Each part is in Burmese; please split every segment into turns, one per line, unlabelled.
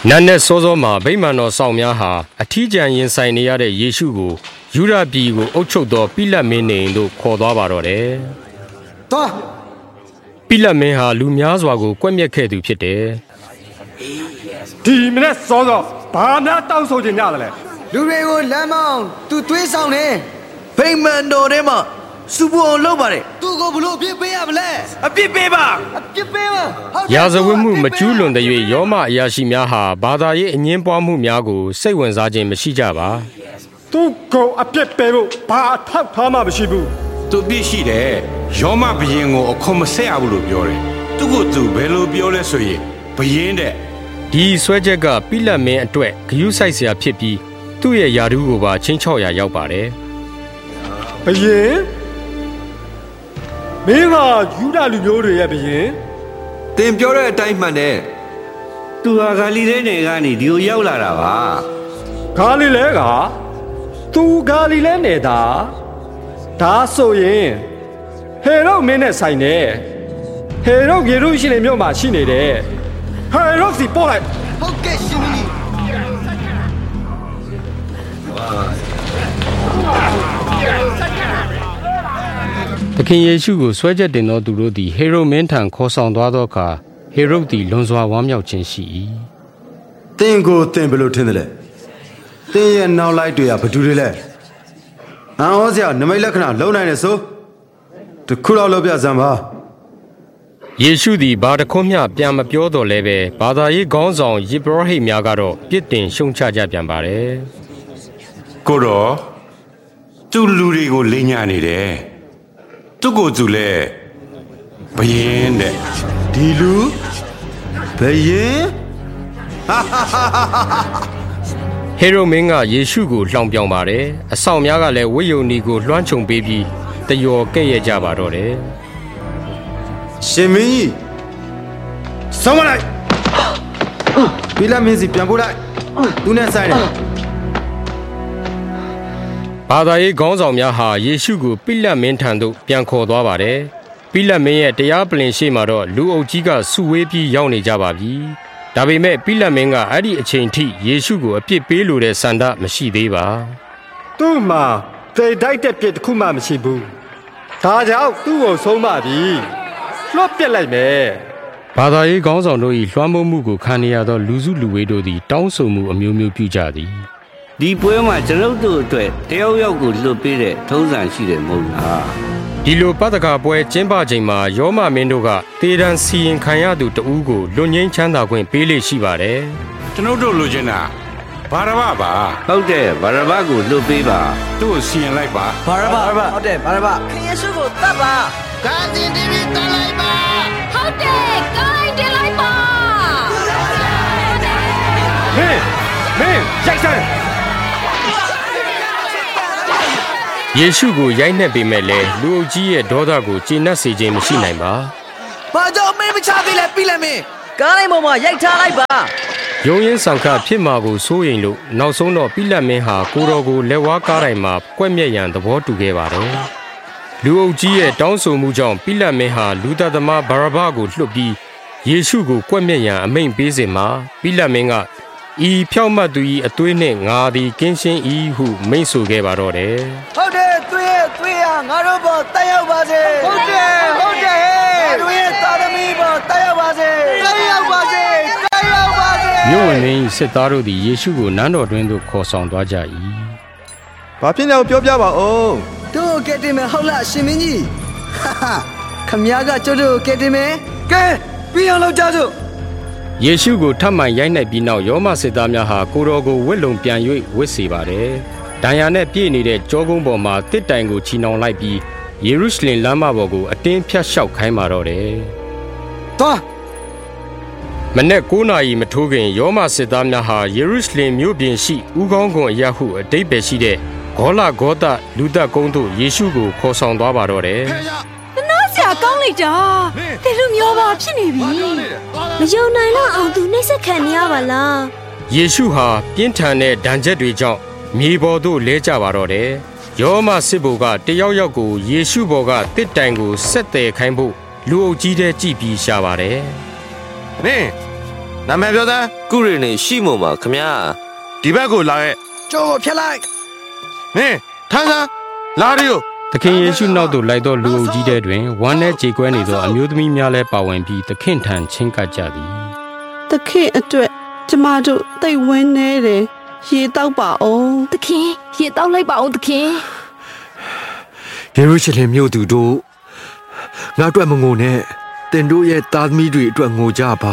နတ်နဲ့စောစောမှာဗိမာန်တော်ဆောင်များဟာအထီးကျန်ရင်ဆိုင်နေရတဲ့ယေရှုကိုယူဒပြည်ကိုအုပ်ချုပ်သောပိလတ်မင်းနေတို့ခေါ်သွားပါတော့တယ်။
သွား
ပိလတ်မင်းဟာလူများစွာကိုကွက်မြက်ခဲ့သူဖြစ်တယ်
။ဒီမနေ့စောစောဘာများတောင်းဆိုချင်ကြတယ်လဲ
။လူတွေကိုလမ်းမောင်းသူတွေးဆောင်နေ
ဗိမာန်တော်ထဲမှာစူပူအောင်လုပ်ပါတယ်
သူကိုဘလို့အပြစ်ပေးရမလဲ
အပြစ်ပေးပါ
အပြစ်ပေးပါ
ရာဇဝတ်မှုမကျူးလွန်တဲ့၍ယောမအရာရှိများဟာဘာသာရေးအငင်းပွားမှုများကိုစိတ်ဝင်စားခြင်းမရှိကြပါ
သူကိုအပြစ်ပေးဖို့ဘာအထောက်ထားမှမရှိဘူး
သူပြစ်ရှိတယ်ယောမဘရင်ကိုအခွန်မဆက်ရဘူးလို့ပြောတယ်သူကိုသူဘယ်လိုပြောလဲဆိုရင်ဘရင်တဲ့
ဒီဆွဲချက်ကပိလတ်မင်းအတွက်ဂယုစိုက်စရာဖြစ်ပြီးသူ့ရဲ့ယာတုကိုပါချင်းချော့ရာရောက်ပါတယ်
ဘရင်မင်းကယူဒလူမျိုးတွေရဲ့ဘရင်
သင်ပြောတဲ့အတိုင်းမှန်တယ်သူဟာဂါလိလဲနယ်ကနေဒီကိုရောက်လာတာပါ
ဂါလိလဲကသူဂါလိလဲနယ်တာဒါဆိုရင်ဟေရုမင်းနဲ့ဆိုင်တယ်ဟေရုယေရုရှလင်မြို့မှာရှိနေတယ်ဟေရုစီပို့လိုက်
ဟုတ်ကဲ့ရှင်ကြီး
သခင်ယေရှုကိုဆွဲချက်တင်သောသူတို့သည်ဟေရုမင်းထံခေါ်ဆောင်သွားသောအခါဟေရုသည်လွန်စွာဝမ်းမြောက်ခြင်းရှိ၏
သင်ကိုသင်ဘယ်လိုထင်သလဲသင်ရဲ့နောက်လိုက်တွေကဘသူတွေလဲအံ့ဩစရာနမိတ်လက္ခဏာလုံနိုင်တယ်ဆိုတခုတော့လုပ်ပြစမ်းပါ
ယေရှုသည်ဘာတခွန်းမျှပြန်မပြောတော့လဲပဲဘာသာရေးခေါင်းဆောင်ယေဘရဟိတ်များကတော့ပြစ်တင်ရှုံချကြပြန်ပါတယ်
ကိုတော့သူလူတွေကိုလိညာနေတယ်သူကိုသူလဲဘယင်းတဲ့
ဒီလူဘယင်း
ဟေရုမင်းကယေရှုကိုလှောင်ပြောင်ပါတယ်အဆောင်များကလည်းဝိယုန်နီကိုလွှမ်းခြုံပေးပြီးတယောကဲ့ရဲ့ကြပါတော့တယ်
ရှင်မင်းကြီးဆုံးမလိုက်ပိလတ်မင်းစီပြန်ပို့လိုက်သူနဲ့ဆိုင်တယ်
ဘာသာရေးခေါင်းဆောင်များဟာယေရှုကိုပိလတ်မင်းထံသို့ပြန်ခေါ်သွားပါတယ်ပိလတ်မင်းရဲ့တရားပလင်ရှိမှတော့လူအုပ်ကြီးကစုဝေးပြီးရောက်နေကြပါပြီဒါပေမဲ့ပိလတ်မင်းကအဲ့ဒီအချိန်ထိယေရှုကိုအပြစ်ပေးလိုတဲ့ဆန္ဒမရှိသေးပါ
သူ့မှာသေတိုက်တဲ့ပြစ်တစ်ခုမှမရှိဘူးဒါကြောင့်သူ့ကိုဆုံးမပြီလွတ်ပြစ်လိုက်မယ်
ဘာသာရေးခေါင်းဆောင်တို့၏လွှမ်းမိုးမှုကိုခံရသောလူစုလူဝေးတို့သည်တောင်းဆိုမှုအမျိုးမျိုးပြုကြသည်
ဒီပွဲမှာကျွန်ုပ်တို့အတွက်တယောက်ယောက်ကိုလွတ်ပေးတဲ့ထုံးစံရှိတယ်မဟုတ်လား
ဒီလိုပတ္တကပွဲကျင်းပချိန်မှာယောမမင်းတို့ကတေတံစီရင်ခံရသူတဦးကိုလွတ်ငင်းချမ်းသာခွင့်ပေးလေရှိပါတယ်
ကျွန်ုပ်တို့လိုချင်တာဘာရဘပါ
ဟုတ်တယ်ဘာရဘကိုလွတ်ပေးပါ
သူ့ကိုစီရင်လိုက်ပါ
ဘာရဘဟုတ်တယ်ဘာရဘ
ခင်ယေရှုကိုတတ်ပါ
ဂါဇင်တီဗီတတ်လိုက်ပါ
ဟုတ်တယ်ဂိုင်းတင်လိုက်ပါ
မင်းရိုက်စမ်း
ယေရှုကိုရိုက်နှက်ပေမဲ့လည်းလူအုပ်ကြီးရဲ့ဒေါသကိုကျေနပ်စေခြင်းမရှိနိုင်ပါ
။ဘာကြောင့်မင်းမချသေးလဲပြီးလဲမင်း
ကားလိုက်ပေါ်မှာရိုက်ထားလိုက်ပါ
ယုံရင်ဆံခဖြစ်မှာကိုစိုးရိမ်လို့နောက်ဆုံးတော့ပိလတ်မင်းဟာကိုတော်ကိုလက်ဝါးကားတိုင်းမှာကွက်မြက်ရန်သဘောတူခဲ့ပါတယ်လူအုပ်ကြီးရဲ့တောင်းဆိုမှုကြောင့်ပိလတ်မင်းဟာလူသားသမားဘာရဘကိုလွှတ်ပြီးယေရှုကိုကွက်မြက်ရန်အမိန့်ပေးစဉ်မှာပိလတ်မင်းကဤဖြောက်မှတ်သူ၏အသွေးနှင့်ငါသည်ကင်းရှင်း၏ဟုမိန့်ဆိုခဲ့ပါတော့တယ်
ဟုတ်တယ်သွေးဟာငါတို့ပေါ်တက်ရောက်ပါစေဟုတ်တယ်ငါတို့ရဲ့သာသမီပေါ်တက်ရောက်ပါစေ
မြို့ဝင်၏စစ်သားတို့သည်ယေရှုကိုနန်းတော်တွင်သို့ခေါ်ဆောင်သွားကြ၏
ဘာဖြစ်လဲပြောပြပါဦး
တို့ကဲတင်မယ်ဟုတ်လားရှင်မင်းကြီးခမည်းကကျုပ်တို့ကဲတင်မယ်ကဲပြီးအောင်လုပ်ကြစို့
ယေရှုကိုထပ်မံရိုက်နှက်ပြီးနောက်ယောမစစ်သားများဟာကိုတော်ကိုဝစ်လုံပြန်၍ဝစ်စေပါတယ်။ဒဏ်ရာနဲ့ပြည့်နေတဲ့ကြောကုန်းပေါ်မှာတစ်တိုင်ကိုချီနှောင်လိုက်ပြီးယေရုရှလင်လမ်းမပေါ်ကိုအတင်းဖြတ်လျှောက်ခိုင်းပါတော့တယ်
။သွား
မနေ့9နာရီမထိုးခင်ယောမစစ်သားများဟာယေရုရှလင်မြို့ပြင်ရှိဦးခေါင်းကွန်အရာဟုအတိတ်ပဲရှိတဲ့ဂေါလဂေါသလူသက်ကုန်းသို့ယေရှုကိုခေါ်ဆောင်သွားပါတော့တယ်။
ဆရာကောင်းလိုက်တာတေလူမျိုးပါဖြစ်နေပြီမယုံနိုင်တော့အောင်သူနှိမ့်ဆက်ခံနေရပါလား
ယေရှုဟာပြင်းထန်တဲ့ဒဏ်ချက်တွေကြောင့်မြေပေါ်သို့လဲကျပါတော့တယ်ယောမစစ်ဘိုလ်ကတယောက်ယောက်ကိုယေရှုဘော်ကတစ်တိုင်ကိုဆက်တယ်ခိုင်းဖို့လူအုပ်ကြီးတဲ့ကြည့်ပြီးရှာပါတယ်
နင်း
နာမည်ပြောစမ်း
ကုရီနေရှိမို့မှာခမရ
ဒီဘက်ကိုလာခဲ့
ကျော်ဖြတ်လိုက်
မင်းထမ်းစမ်းလာရီယို
သခင်ယေရှုနောက်သို့လိုက်သောလူအုပ်ကြီးတဲ့တွင်ဝမ်းနည်းကြေကွဲနေသောအမျိုးသမီးများလည်းပါဝင်ပြီးသခင်ထံချင်းကပ်ကြသည်
သခင်အတွက်ကျမတို့သိဝင်းနေတယ်ရေတောက်ပါအောင်
သခင်ရေတောက်လိုက်ပါအောင်သခင်
ယေရုရှလင်မြို့သူတို့ငါအတွက်မငိုနဲ့တင်တို့ရဲ့သားသမီးတွေအတွက်ငိုကြပါ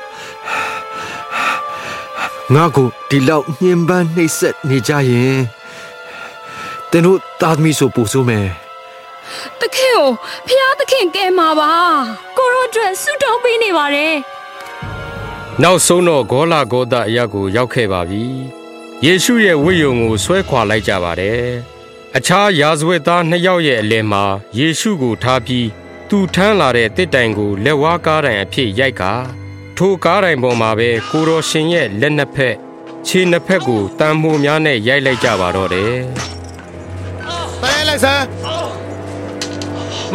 ငါကိုဒီလောက်ညှဉ်းပန်းနှိပ်စက်နေကြရင်တင်တို့သားသမီးဆိုပို့ဆိုမယ်
သခင်ကိုဖျားသခင်ကဲမှာပါကိုရောအတွက်ဆုတောင်းပေးနေပါတယ်
နောက်ဆုံးတော့ဂေါလဂေါသအရပ်ကိုရောက်ခဲ့ပါပြီယေရှုရဲ့ဝိယုံကိုဆွဲခွာလိုက်ကြပါတယ်အခြားယာဇဝတ်သား2ယောက်ရဲ့အလယ်မှာယေရှုကိုထားပြီးသူထမ်းလာတဲ့တစ်တိုင်ကိုလက်ဝါးကားတိုင်အဖြစ်ရိုက်ကာထိုကားတိုင်ပေါ်မှာပဲကိုတော်ရှင်ရဲ့လက်နှစ်ဖက်ခြေနှစ်ဖက်ကိုတံမိုးများနဲ့ရိုက်လိုက်ကြပါတော့တယ်
တဲလိုက်စမ်းမ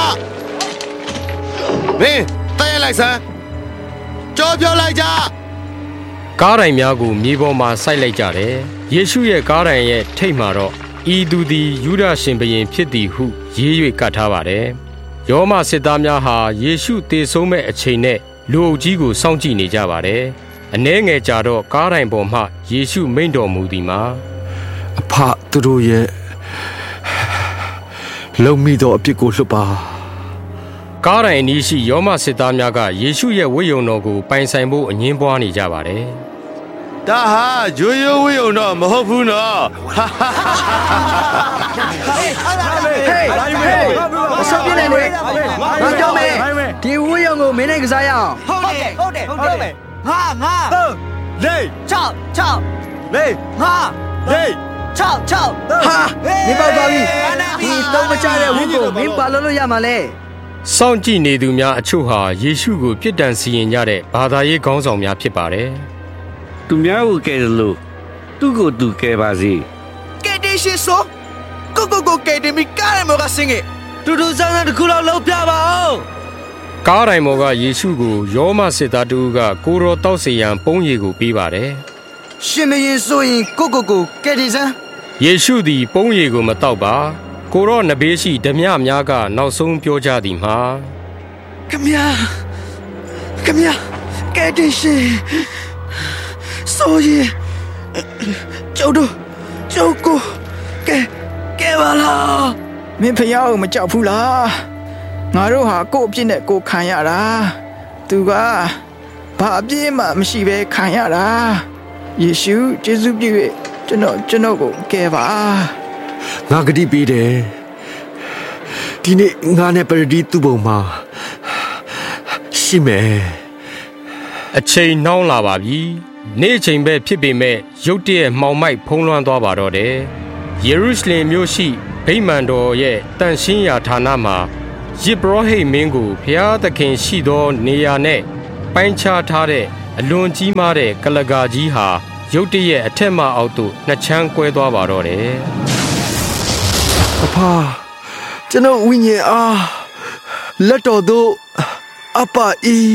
မင်းတဲလိုက်စမ်းကြောပြောလိုက်ကြ
ကားတိုင်များကိုမြေပေါ်မှာစိုက်လိုက်ကြတယ်ယေရှုရဲ့ကားတိုင်ရဲ့ထိပ်မှာတော့ဤသူသည်ယူဒရှင်ဘုရင်ဖြစ်သည်ဟုရေး၍ကတ်ထားပါတယ်ယောမစစ်သားများဟာယေရှုသေဆုံးမဲ့အချိန်နဲ့လူအုပ်ကြီးကိုစောင့်ကြည့်နေကြပါတယ်အနှဲငယ်ကြာတော့ကားတိုင်ပေါ်မှယေရှုမိန့်တော်မူသည်မှာ
အဖသူတို့ရဲ့လုံမိသောအပြစ်ကိုလွတ်ပါ
ကားတိုင်အနီးရှိယောမစစ်သားများကယေရှုရဲ့ဝိယုံတော်ကိုပိုင်ဆိုင်ဖို့အငင်းပွားနေကြပါတယ်
ဒါဟာဂျိုးရိုးဝိယုံတော့မဟုတ်ဘူးနော်
အစပြနေလေငါကြောက်မယ်ဒီဝိယုံကိုမင်းနဲ့ကစားရအောင်ဟုတ်တယ်ငါလေး6လေးငါလေး6ဟာနေပေါသွားပြီဒီတော့မချတဲ့ဝိကိုမင်းပါလို့ရမှာလဲ
စောင့်ကြည့်နေသူများအချို့ဟာယေရှုကိုပြစ်ဒဏ်စီရင်ကြတဲ့ဘာသာရေးခေါင်းဆောင်များဖြစ်ပါတယ်
သူများကိုကဲတယ်လို့သူ့ကိုသူကဲပါစေ
ကဲတင်ရှိဆိုကိုကဲတင်မီကားရမကစင်ငယ်တူတူစမ်းတဲ့ခုလောက်လောက်ပြပါအောင်
ကားတိုင်ပေါ်ကယေရှုကိုယောမစစ်သားတူကကိုတော်တောက်စီရန်ပုံးရည်ကိုပေးပါတယ်
ရှင်မရင်ဆိုရင်ကိုကဲတင်စမ်း
ယေရှုသည်ပုံးရည်ကိုမတောက်ပါကိုရောနဘေးရှိဓမြများကနောက်ဆုံးပြောကြသည်မှာ
ခမရကဲတင်ရှင်ဆိုရင်ကျုပ်ကိုကဲပါလားမင်းဖျားကိုမကြောက်ဘူးလားငါတို့ဟာကို့အပြစ်နဲ့ကိုခံရတာသူကဘာအပြစ်မှမရှိဘဲခံရတာယေရှုယေရှုပြု၍ကျွန်တော်ကိုကဲပါ
ငါဂတိပေးတယ်ဒီနေ့ငါနဲ့ပရဒီသူ့ဘုံမှာရှိမယ်
အချိန်နှောင်းလာပါပြီနေ့ချိန်ပဲဖြစ်ပေမဲ့ရုတ်တရက်မှောင်မိုက်ဖုံးလွှမ်းသွားပါတော့တယ်ယေရုရှလင်မြို့ရှိဗိမာန်တော်ရဲ့တန်ရှင်းရာဌာနမှာယစ်ဘရဟိမင်းကိုဘုရားသခင်ရှိသောနေရာနဲ့ပိုင်းခြားထားတဲ့အလွန်ကြီးမားတဲ့ကလကာကြီးဟာရုတ်တရက်အထက်မှအောက်သို့နှစ်ချမ်းကွဲသွားပါတော့တယ်
အဖကျွန်တော်ဝိညာဉ်အားလက်တော်သို့အပအီ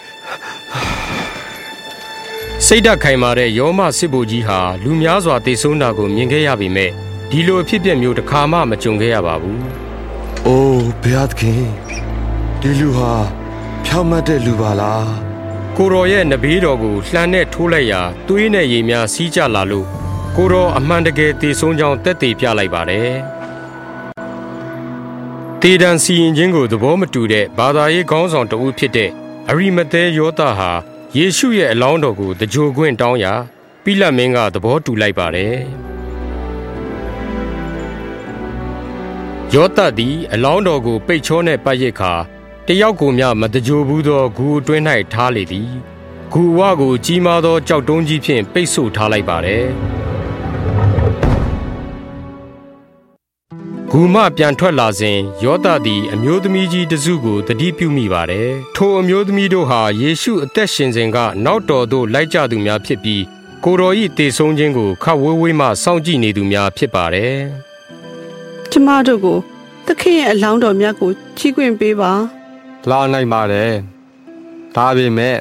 စိတ်ဓာတ်ခိုင်မာတဲ့ယောမစစ်ဗိုလ်ကြီးဟာလူများစွာတိတ်ဆုံးတာကိုမြင်ခဲ့ရပေမဲ့ဒီလိုအဖြစ်အပျက်မျိုးတစ်ခါမှမကြုံခဲ့ရပါဘူး
။အိုးဘုရားသခင်ဒီလူဟာဖြောင့်မတ်တဲ့လူပါလား
။ကိုရောရဲ့နဘေးတော်ကိုလှမ်းနဲ့ထိုးလိုက်ရာသွေးနဲ့ရေများစီးကျလာလို့ကိုရောအမှန်တကယ်တိတ်ဆုံးကြောင်းတက်တည်ပြလိုက်ပါတယ်။တေဒန်စီရင်ချင်းကိုသဘောမတူတဲ့ဘာသာရေးခေါင်းဆောင်တဦးဖြစ်တဲ့အရိမသဲယောသဟာယေရှုရဲ့အလောင်းတော်ကိုတကြိုခွင့်တောင်းရာပိလတ်မင်းကသဘောတူလိုက်ပါတယ်ယောသသည်အလောင်းတော်ကိုပိတ်ချောနဲ့ပတ်ရစ်ခါတယောက်ကိုမျှမတကြိုဘူးသောဂူအတွင်း၌ထားလေသည်ဂူဝကိုကြီးမားသောကြောက်တုံးကြီးဖြင့်ပိတ်ဆို့ထားလိုက်ပါတယ်ဂူမှပြန်ထွက်လာစဉ်ယောသသည်အမျိုးသမီးကြီးတစုကိုတတိပြုမိပါတယ်ထိုအမျိုးသမီးတို့ဟာယေရှုအသက်ရှင်စဉ်ကနောက်တော်သို့လိုက်ကြသူများဖြစ်ပြီးကိုတော်၏တေဆုံးခြင်းကိုခပ်ဝေးဝေးမှစောင့်ကြည့်နေသူများဖြစ်ပါတယ်
ကျမတို့ကိုသခင်ရဲ့အလောင်းတော်များကိုချီးခွင့်ပေးပါ
လာနိုင်ပါတယ်ဒါပေမဲ့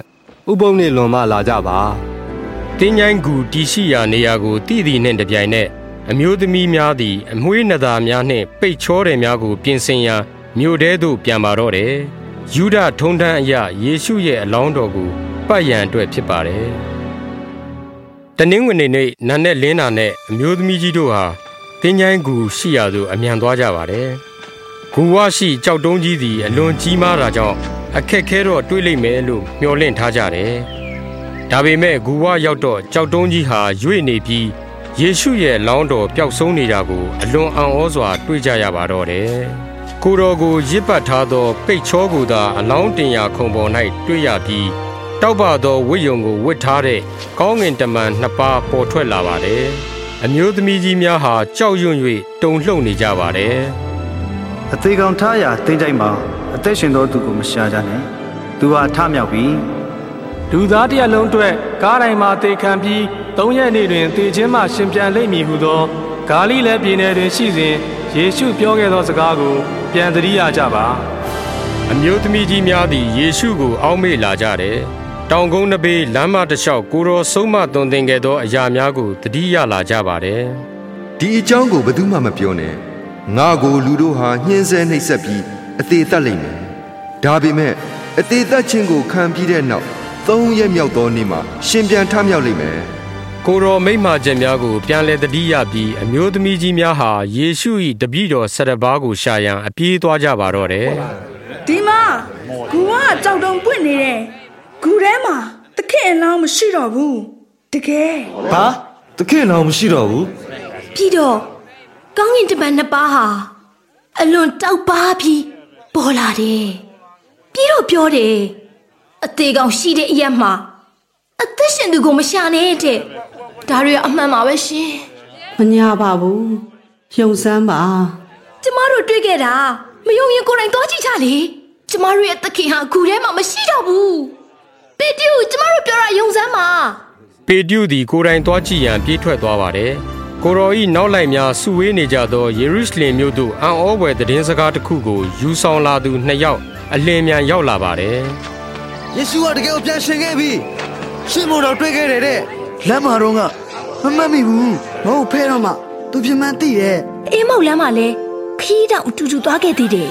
ဥပုံနေလွန်မှလာကြပါ
တင်းញိုင်းကူတီရှိရာနေရာကိုတည်တည်နှင့်တပြိုင်နက်အမျိုးသမီးများသည်အမွှေးနသားများနှင့်ပိတ်ချောတယ်များကိုပြင်ဆင်ရန်မြို့ထဲသို့ပြန်ပါတော့တယ်ယူဒထုံတန်းအရယေရှုရဲ့အလောင်းတော်ကိုပတ်ရန်အတွက်ဖြစ်ပါတယ်တနင်္ဂနွေနေ့နံနက်လင်းတာနဲ့အမျိုးသမီးကြီးတို့ဟာတင်းញိုင်းကူရှိရာသို့အမြန်သွားကြပါတယ်ဂူဝရှိကြောက်တုံးကြီးသည်အလွန်ကြီးမားတာကြောင့်အခက်ခဲတော့တွေးလိမ့်မယ်လို့မျှော်လင့်ထားကြတယ်ဒါပေမဲ့ဂူဝရောက်တော့ကြောက်တုံးကြီးဟာရွေ့နေပြီးယေရှုရဲ့လောင်းတော်ပျောက်ဆုံးနေတာကိုအလွန်အံ့ဩစွာတွေ့ကြရပါတော့တယ်ကိုတော်ကိုရစ်ပတ်ထားသောပိတ်ချောကိုသာအလောင်းတင်ရာခုံပေါ်၌တွေ့ရပြီးတောက်ပသောဝိယုံကိုဝတ်ထားတဲ့ကောင်းငင်တမန်နှစ်ပါးပေါ်ထွက်လာပါတယ်အမျိုးသမီးကြီးများဟာကြောက်ရွံ့၍တုန်လှုပ်နေကြပါတယ်
အသေးကောင်ထားရာတင်းကြိုက်မှာအသက်ရှင်သောသူကိုမရှာကြနဲ့သူဟာထမြောက်ပြီ
လူသားတစ်ရက်လုံးအတွက်ကားတိုင်းမှာတေခံပြီး3ရက်နေ့တွင်တေခြင်းမှရှင်ပြန်လိမ့်မည်ဟုသောဂါလိလဲပြည်နယ်တွင်ရှိစဉ်ယေရှုပြောခဲ့သောစကားကိုပြန်သတိရကြပါ
အမျိုးသမီးကြီးများသည်ယေရှုကိုအောက်မေ့လာကြတယ်တောင်ကုန်းတစ်ပေလမ်းမတစ်လျှောက်ကိုတော်ဆုံးမသွန်သင်ခဲ့သောအရာများကိုသတိရလာကြပါတယ်
ဒီအကြောင်းကိုဘယ်သူမှမပြောနဲ့ငါကိုလူတို့ဟာညှင်းဆဲနှိပ်စက်ပြီးအသေးသက်လိမ့်မယ်ဒါပေမဲ့အသေးသက်ခြင်းကိုခံပြီးတဲ့နောက်3ရက်မြောက်သောနေ့မှာရှင်ပြန်ထမြောက်လိမ့်မယ်
ကိုတော်မိန့်မာချက်များကိုပြန်လည်သတိရပြီးအမျိုးသမီးကြီးများဟာယေရှု၏တပည့်တော်7ပါးကိုရှာရန်အပြေးသွားကြပါတော့တယ်
ဒီမှာဂူကကြောက်တုံပွင့်နေတယ်ဂူထဲမှာသခင်အလောင်းမရှိတော့ဘူးတကယ်
ဘာသခင်အလောင်းမရှိတော့ဘူး
ပြီးတော့ကောင်းကင်တမန်နှစ်ပါးဟာအလွန်တောက်ပါပြီးပေါ်လာတယ်ပြီးတော့ပြောတယ်အသေးကောင်ရှိတဲ့အရက်မှာအသက်ရှင်သူကိုမရှာနဲ့တဲ့ဒါတွေအမှန်ပါပဲရှင်
မညာပါဘူးယုံစမ်းပါ
ကျမတို့တွေ့ခဲ့တာမယုံရင်ကိုယ်တိုင်သွားကြည့်ကြလေကျမတို့ရဲ့သခင်ဟာဂူထဲမှာမရှိတော့ဘူးပေတရုကျမတို့ပြောတာယုံစမ်းပါ
ပေတရုသည်ကိုယ်တိုင်သွားကြည့်ရန်ပြေးထွက်သွားပါတယ်ကိုတော်၏နောက်လိုက်များစုဝေးနေကြသောယေရုရှလင်မြို့သို့အံ့ဩဖွယ်သတင်းစကားတစ်ခုကိုယူဆောင်လာသူ2ယောက်အလင်းမြန်ရောက်လာပါတယ်
ယေရှုကတကယ်ကိုပြန်ရှင်ခဲ့ပြီရှင်မို့တော့တွေ့ခဲ့တယ်တဲ့လမ်းမှာတော့မမှတ်မိဘူးမဟုတ်ဖဲတော့မှသူပြမှန်းသိရဲ့
အေးမောက်လမ်းမှာလဲခီးတောင်အတူတူသွားခဲ့သေးတယ်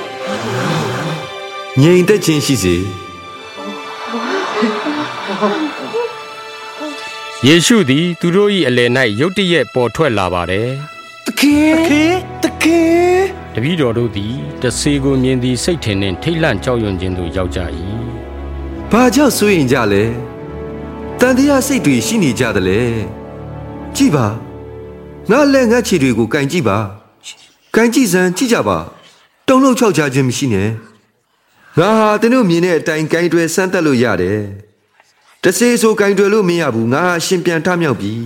ငြိမ်သက်ခြင်းရှိစေ
ယေရှုသည်သူတို့၏အလယ်၌ရုတ်တရက်ပေါ်ထွက်လာပါတယ်
တခင်တ
ပည့်တော်တို့သည်တဆေကိုမြင်သည်စိတ်ထင်နှင့်ထိတ်လန့်ကြောက်ရွံ့ခြင်းသို့ရောက်ကြ၏
ဘာကြောင့်စိုးရင်ကြလဲတန်တရားစိတ်တွေရှိနေကြတယ်လေကြည့်ပါငါလက်ငါခြေတွေကိုကန်ကြည့်ပါကန်ကြည့်စမ်းကြည့်ကြပါတုံ့လှုပ်ချောက်ချခြင်းမရှိနဲ့ငါဟာသင်တို့မြင်တဲ့အတိုင်းကိုင်တွယ်ဆန်းသက်လို့ရတယ်တဆေဆိုကိုင်တွယ်လို့မရဘူးငါဟာရှင်ပြန်ထမြောက်ပြီ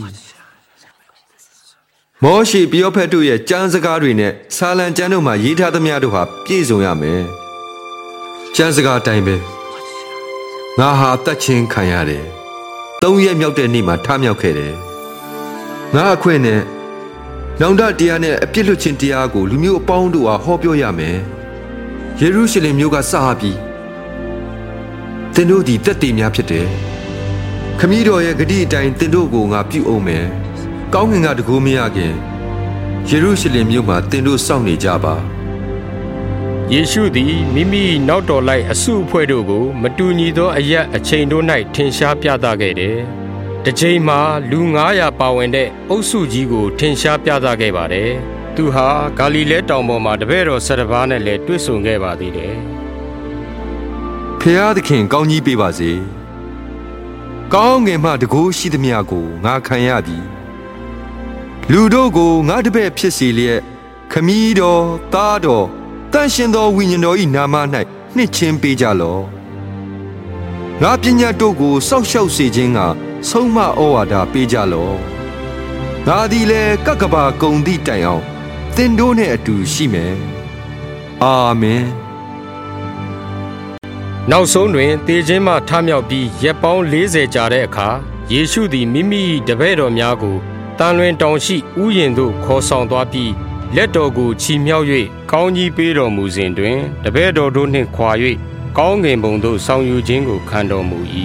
မောရှေပရောဖက်တို့ရဲ့ကျမ်းစကားတွေနဲ့ဆာလံကျမ်းတို့မှာရေးထားသမျှတို့ဟာပြည့်စုံရမယ်ကျမ်းစကားအတိုင်းပဲငါဟာတတ်ချင်းခံရတယ်3ရက်မြောက်တဲ့နေ့မှာထမြောက်ခဲ့တယ်ငါအခွင့်နဲ့နောင်တတရားနဲ့အပြစ်လွတ်ခြင်းတရားကိုလူမျိုးအပေါင်းတို့ဟာဟောပြောရမယ်ယေရုရှလင်မြို့ကစပြီးသင်တို့ဒီတက်တည်များဖြစ်တယ်ခမည်းတော်ရဲ့ဂတိအတိုင်းသင်တို့ကိုငါပြုအောင်မယ်ကောင်းငင်ကတကူမရခင်ယေရုရှလင်မြို့မှာသင်တို့စောင့်နေကြပါ
ယေရှုသည်မိမိနောက်တော်လိုက်အစုအဖွဲ့တို့ကိုမတူညီသောအရက်အချိန်တို့၌ထင်ရှားပြသခဲ့တယ်။တစ်ချိန်မှာလူ900ပါဝင်တဲ့အုပ်စုကြီးကိုထင်ရှားပြသခဲ့ပါတယ်။သူဟာဂါလိလဲတောင်ပေါ်မှာတပည့်တော်7ပါးနဲ့လည်းတွေ့ဆုံခဲ့ပါသေးတယ်
။ဖျားသခင်ကောင်းကြီးပေးပါစေ။ကောင်းငင်မှတကူရှိသမျှကိုငါခံရပြီ။လူတို့ကိုငါတပည့်ဖြစ်စေလျက်ခမည်းတော်သားတော်တန်ရှင်သောဝိညာဉ်တော်၏နာမ၌နှစ်ချင်းပေးကြလော့ငါပညာတို့ကိုစောက်ရှောက်စေခြင်းကဆုံးမဩဝါဒပေးကြလော့ငါသည်လည်းကကဘာကုံသည့်တိုင်အောင်သင်တို့နှင့်အတူရှိမယ်အာမင်
နောက်ဆုံးတွင်သေခြင်းမှထမြောက်ပြီးရက်ပေါင်း40ကြာတဲ့အခါယေရှုသည်မိမိတပည့်တော်များကိုတန်လွင်တောင်ရှိဥယျာဉ်သို့ခေါ်ဆောင်သွားပြီးလက်တော်ကိုချီမြှောက်၍ကောင်းကြီးပေးတော်မူစဉ်တွင်တပည့်တော်တို့နှင့်ခွာ၍ကောင်းကင်ဘုံသို့ဆောင်ယူခြင်းကိုခံတော်မူ၏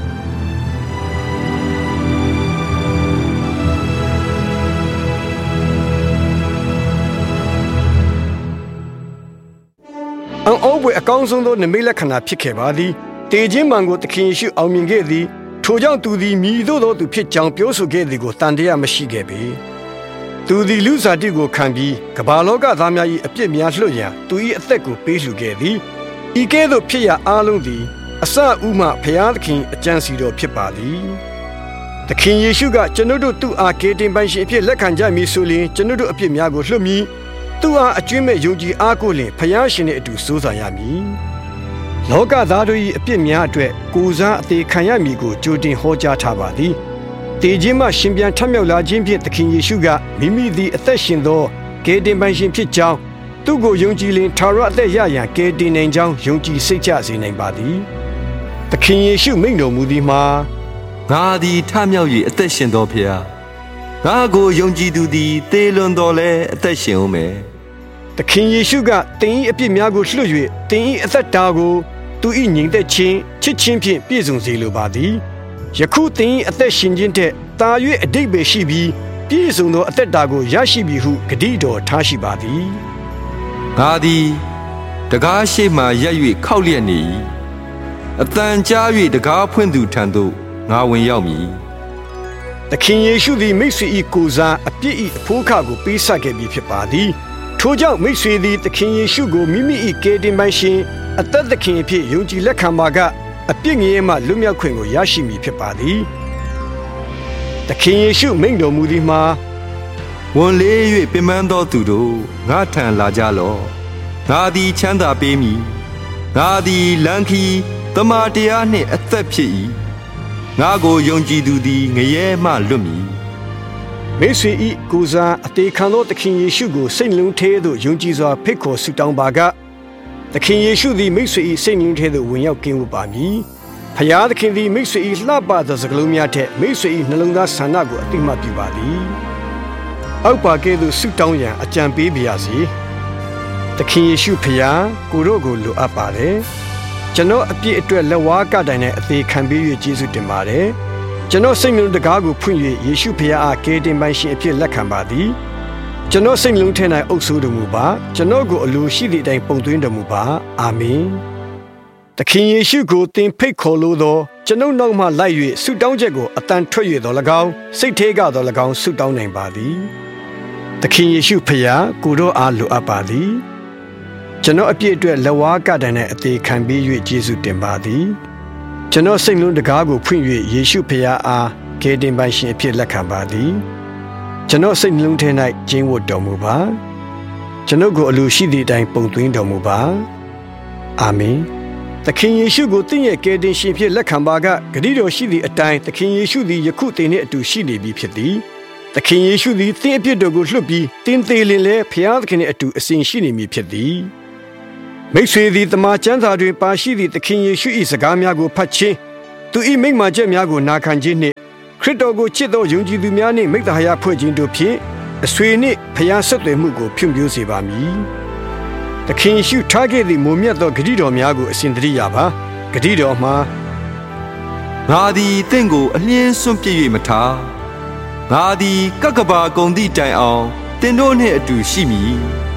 အောဘွေအကောင်းဆုံးသောနမိတ်လက္ခဏာဖြစ်ခဲ့ပါသည်တေခြင်းမှန်ကိုသခင်ယေရှုအောင်မြင်ခဲ့သည်ထိုကြောင့်သူသည်မြည်သို့သောသူဖြစ်ကြောင်းပြောဆိုခဲ့သည်ကိုတန်တရားမရှိခဲ့ပေသူသည်လူစားတိကိုခံပြီးကမ္ဘာလောကသားများ၏အပြစ်များလွှတ်ရန်သူ၏အသက်ကိုပေးလှူခဲ့သည်ဤကဲ့သို့ဖြစ်ရာအားလုံးသည်အစဥမှဖျားသခင်အကြံစီတော်ဖြစ်ပါသည်သခင်ယေရှုကကျွန်ုပ်တို့သူ့အားကယ်တင်ပိုင်ရှင်အဖြစ်လက်ခံကြမည်ဆိုလျှင်ကျွန်ုပ်တို့အပြစ်များကိုလွှတ်မည်သူ့အားအကျွမ်းမဲ့ယုံကြည်အားကိုလျှင်ဖျားရှင်နှင့်အတူစိုးစံရမည်လောကသားတို့၏အပြစ်များအတွက်ကိုယ်စားအသေးခံရမည်ကိုကြိုတင်ဟောကြားထားပါသည်တေခြင်းမှရှင်ပြန်ထမြောက်လာခြင်းဖြင့်သခင်ယေရှုကမိမိသည်အသက်ရှင်သောကယ်တင်ပိုင်ရှင်ဖြစ်ကြောင်းသူ့ကိုယုံကြည်လျှင်ထာဝရအသက်ရရန်ကယ်တင်နိုင်ကြောင်းယုံကြည်စိတ်ချစေနိုင်ပါသည်သခင်ယေရှုမိန့်တော်မူသည်မှာ
ငါသည်ထမြောက်၍အသက်ရှင်သောဖျားငါကိုယုံကြည်သူသည်သေလွန်တော်လဲအသက်ရှင်ဦးမယ်
သခင်ယေရှုကသင်၏အပြစ်များကိုလွှတ်၍သင်၏အသက်တာကိုသူ၏ညီသက်ခြင်းချစ်ခြင်းဖြင့်ပြည့်စုံစေလိုပါသည်ယခုသင်၏အသက်ရှင်ခြင်းထက်သာ၍အဓိပ္ပာယ်ရှိပြီးပြည့်စုံသောအသက်တာကိုရရှိပြီဟုဂတိတော်ထားရှိပါသည်
ငါသည်တကားရှိမှရက်၍ခောက်လျက်နေ၏အတန်ကြား၍တကားဖွင့်သူထံသို့ငါဝင်ရောက်မည်
သခင်ယေရှုသည်မိတ်ဆွေ၏ကိုယ်စားအပြစ်၏အဖိုးခကိုပေးဆပ်ခဲ့ပြီးဖြစ်ပါသည်ထိုကြောင့်မိတ်ဆွေသည်သခင်ယေရှုကိုမိမိ၏ကယ်တင်ပိုင်ရှင်အသက်သခင်အဖြစ်ယုံကြည်လက်ခံပါကအပြစ်ငြိမ်းမှလွတ်မြောက်ခွင့်ကိုရရှိမည်ဖြစ်ပါသည်သခင်ယေရှုမိန့်တော်မူသည်မှာ
ဝန်လေး၍ပင်ပန်းသောသူတို့ငါထံလာကြလော့ငါသည်ချမ်းသာပေးမည်ငါသည်လမ်းခီးတမန်တရားနှင့်အသက်ဖြစ်၏ငါကိုယုံကြည်သူသည်ငရဲမှလွတ်မည်
မိတ်ဆွေ၏ကိုယ်စားအသေးခံသောသခင်ယေရှုကိုစိတ်လုံးထဲသို့ယုံကြည်စွာဖိတ်ခေါ်ဆုတောင်းပါကသခင်ယေရှုသည်မိတ်ဆွေ၏စိတ်လုံးထဲသို့ဝင်ရောက်ကင်းဝတ်ပါမည်ဖျားသခင်သည်မိတ်ဆွေ၏လှပသောစကားလုံးများထက်မိတ်ဆွေ၏နှလုံးသားဆန္ဒကိုအတိမတ်ပြုပါသည်အောက်ပါကဲ့သို့ဆုတောင်းရန်အကြံပေးပါရစေသခင်ယေရှုဖျားကိုတို့ကိုလိုအပ်ပါတယ်ကျွန်တော်အပြစ်အတွက်လက်ဝါးကတိုင်နဲ့အသေးခံပေး၍ကျေးဇူးတင်ပါတယ်ကျွန်တော်စိတ်နှလုံးတကားကိုဖွင့်၍ယေရှုဖျားအားကယ်တင်ပိုင်ရှင်အဖြစ်လက်ခံပါသည်ကျွန်တော်စိတ်နှလုံးထဲ၌အုပ်စိုးတော်မူပါကျွန်တော်ကိုအလိုရှိသည့်အတိုင်းပုံသွင်းတော်မူပါအာမင်သခင်ယေရှုကိုသင်ဖိတ်ခေါ်လို့သောကျွန်ုပ်နောက်မှလိုက်၍ဆုတောင်းချက်ကိုအတန်ထွက်၍တော်၎င်းစိတ်ထဲကတော်၎င်းဆုတောင်းနိုင်ပါသည်သခင်ယေရှုဖျားကိုတို့အားလိုအပ်ပါသည်ကျွန်တော်အပြစ်အတွက်လက်ဝါးကတိုင်နဲ့အသေးခံပေး၍ကျေးဇူးတင်ပါသည်ကျွန်တော်စိတ်လုံးတကားကိုဖွင့်၍ယေရှုဖျားအားကယ်တင်ပိုင်ရှင်အဖြစ်လက်ခံပါသည်ကျွန်တော်စိတ်နှလုံးထဲ၌ကျင်းဝတ်တော်မူပါကျွန်ုပ်ကိုအလိုရှိသည့်အတိုင်းပုံသွင်းတော်မူပါအာမင်သခင်ယေရှုကိုသင်ရဲ့ကယ်တင်ရှင်ဖြစ်လက်ခံပါကဂရုတော်ရှိသည့်အတိုင်းသခင်ယေရှုသည်ယခုသင်နှင့်အတူရှိနေပြီဖြစ်သည်သခင်ယေရှုသည်သင်အပြစ်တော်ကိုလွှတ်ပြီးသင်သေးလင်လဲဖျားသခင်နှင့်အတူအစဉ်ရှိနေမည်ဖြစ်သည်မိတ်ဆွေသည်တမန်ကျမ်းစာတွင်ပါရှိသည့်သခင်ယေရှု၏စကားများကိုဖတ်ခြင်းသူ၏မိန့်မာချက်များကိုနာခံခြင်းနှင့်ခရစ်တော်ကိုချစ်သောယုံကြည်သူများနှင့်မိတ္တဟာယဖွဲ့ခြင်းတို့ဖြင့်အဆွေနှင့်ဖျားဆက်သွယ်မှုကိုဖြန့်ဖြိုးစေပါမည်သခင်ယေရှုထားခဲ့သည့်မိုမြတ်သောဂရုတော်များကိုအစဉ်သတိရပါဂရုတော်မှာ
ငါသည်တင့်ကိုအလင်းစွန့်ပစ်၍မထားငါသည်ကကဘာကုံသည့်တိုင်အောင်တင်တို့နှင့်အတူရှိမည်